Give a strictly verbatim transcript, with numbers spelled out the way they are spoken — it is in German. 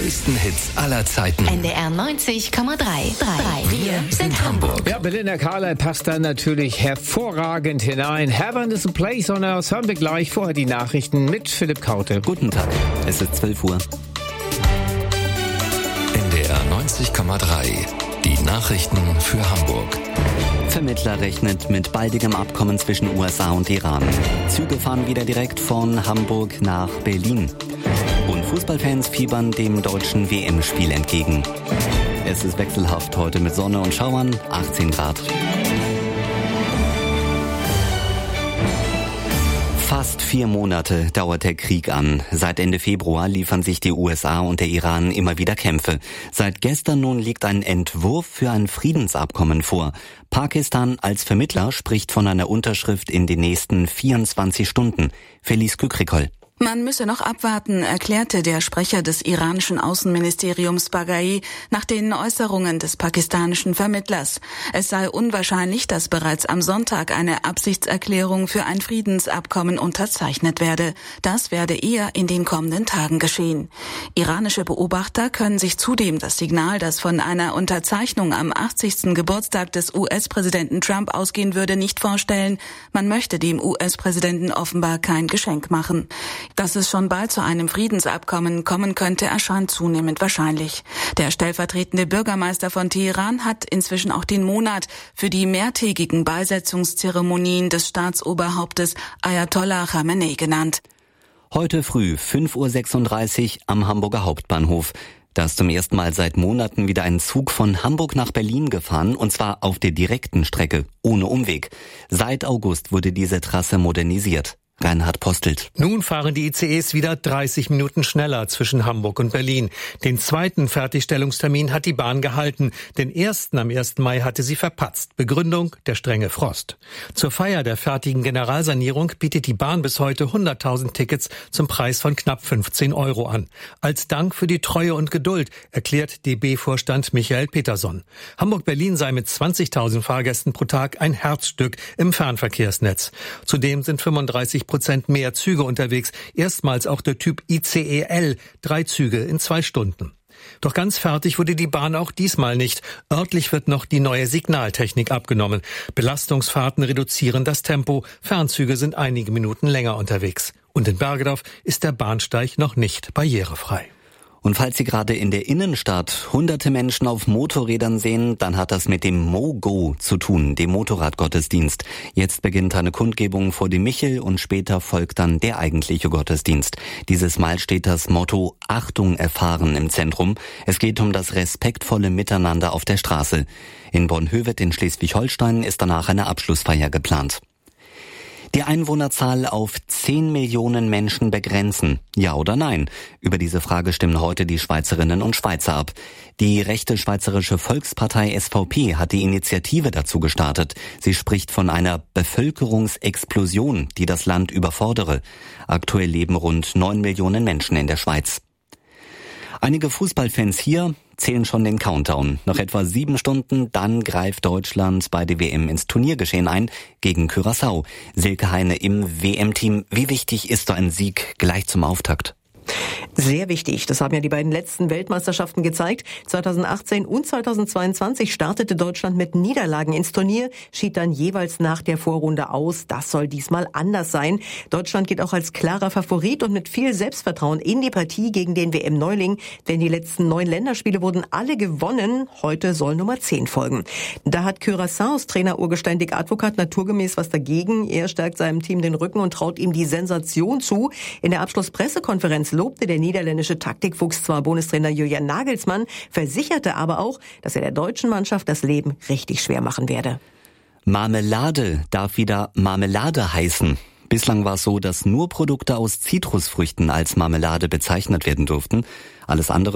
größten Hits aller Zeiten. N D R neunzig Komma drei. Wir sind Hamburg. Ja, Belinda Carlisle passt da natürlich hervorragend hinein. Heaven is a place on earth. Hören wir gleich vorher die Nachrichten mit Philipp Kaute. Guten Tag, es ist zwölf Uhr. N D R neunzig Komma drei. Die Nachrichten für Hamburg. Vermittler rechnet mit baldigem Abkommen zwischen U S A und Iran. Züge fahren wieder direkt von Hamburg nach Berlin. Und Fußballfans fiebern dem deutschen W M-Spiel entgegen. Es ist wechselhaft heute mit Sonne und Schauern, achtzehn Grad. Fast vier Monate dauert der Krieg an. Seit Ende Februar liefern sich die U S A und der Iran immer wieder Kämpfe. Seit gestern nun liegt ein Entwurf für ein Friedensabkommen vor. Pakistan als Vermittler spricht von einer Unterschrift in den nächsten vierundzwanzig Stunden. Felice Kükrikol. Man müsse noch abwarten, erklärte der Sprecher des iranischen Außenministeriums Baghai nach den Äußerungen des pakistanischen Vermittlers. Es sei unwahrscheinlich, dass bereits am Sonntag eine Absichtserklärung für ein Friedensabkommen unterzeichnet werde. Das werde eher in den kommenden Tagen geschehen. Iranische Beobachter können sich zudem das Signal, das von einer Unterzeichnung am achtzigsten Geburtstag des U S-Präsidenten Trump ausgehen würde, nicht vorstellen. Man möchte dem U S-Präsidenten offenbar kein Geschenk machen. Dass es schon bald zu einem Friedensabkommen kommen könnte, erscheint zunehmend wahrscheinlich. Der stellvertretende Bürgermeister von Teheran hat inzwischen auch den Monat für die mehrtägigen Beisetzungszeremonien des Staatsoberhauptes Ayatollah Khamenei genannt. Heute früh fünf Uhr sechsunddreißig am Hamburger Hauptbahnhof. Da ist zum ersten Mal seit Monaten wieder ein Zug von Hamburg nach Berlin gefahren, und zwar auf der direkten Strecke, ohne Umweg. Seit August wurde diese Trasse modernisiert. Reinhard Postelt. Nun fahren die I C Es wieder dreißig Minuten schneller zwischen Hamburg und Berlin. Den zweiten Fertigstellungstermin hat die Bahn gehalten. Den ersten am ersten Mai hatte sie verpatzt. Begründung: der strenge Frost. Zur Feier der fertigen Generalsanierung bietet die Bahn bis heute hunderttausend Tickets zum Preis von knapp fünfzehn Euro an. Als Dank für die Treue und Geduld, erklärt D B-Vorstand Michael Peterson. Hamburg-Berlin sei mit zwanzigtausend Fahrgästen pro Tag ein Herzstück im Fernverkehrsnetz. Zudem sind fünfunddreißig Prozent mehr Züge unterwegs, erstmals auch der Typ I C E L, drei Züge in zwei Stunden. Doch ganz fertig wurde die Bahn auch diesmal nicht. Örtlich wird noch die neue Signaltechnik abgenommen. Belastungsfahrten reduzieren das Tempo, Fernzüge sind einige Minuten länger unterwegs. Und in Bergedorf ist der Bahnsteig noch nicht barrierefrei. Und falls Sie gerade in der Innenstadt hunderte Menschen auf Motorrädern sehen, dann hat das mit dem MoGo zu tun, dem Motorradgottesdienst. Jetzt beginnt eine Kundgebung vor dem Michel und später folgt dann der eigentliche Gottesdienst. Dieses Mal steht das Motto Achtung erfahren im Zentrum. Es geht um das respektvolle Miteinander auf der Straße. In Bornhöved in Schleswig-Holstein ist danach eine Abschlussfeier geplant. Die Einwohnerzahl auf zehn Millionen Menschen begrenzen? Ja oder nein? Über diese Frage stimmen heute die Schweizerinnen und Schweizer ab. Die rechte Schweizerische Volkspartei S V P hat die Initiative dazu gestartet. Sie spricht von einer Bevölkerungsexplosion, die das Land überfordere. Aktuell leben rund neun Millionen Menschen in der Schweiz. Einige Fußballfans hier zählen schon den Countdown. Noch etwa sieben Stunden, dann greift Deutschland bei der W M ins Turniergeschehen ein gegen Curaçao. Silke Heine im W M-Team. Wie wichtig ist so ein Sieg gleich zum Auftakt? Sehr wichtig. Das haben ja die beiden letzten Weltmeisterschaften gezeigt. zweitausendachtzehn und zweitausendzweiundzwanzig startete Deutschland mit Niederlagen ins Turnier, schied dann jeweils nach der Vorrunde aus. Das soll diesmal anders sein. Deutschland geht auch als klarer Favorit und mit viel Selbstvertrauen in die Partie gegen den W M-Neuling. Denn die letzten neun Länderspiele wurden alle gewonnen. Heute soll Nummer zehn folgen. Da hat Curaçaos Trainer Urgestein Dick Advocat naturgemäß was dagegen. Er stärkt seinem Team den Rücken und traut ihm die Sensation zu. In der Abschlusspressekonferenz lobte der niederländische Taktikfuchs zwar Bundestrainer Julian Nagelsmann, versicherte aber auch, dass er der deutschen Mannschaft das Leben richtig schwer machen werde. Marmelade darf wieder Marmelade heißen. Bislang war es so, dass nur Produkte aus Zitrusfrüchten als Marmelade bezeichnet werden durften. Alles andere